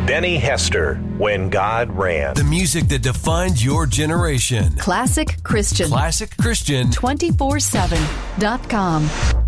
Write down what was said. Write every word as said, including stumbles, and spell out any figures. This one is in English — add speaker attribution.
Speaker 1: Benny Hester, When God Ran.
Speaker 2: The music that defined your generation.
Speaker 3: Classic Christian.
Speaker 2: Classic Christian.
Speaker 3: two four seven dot com.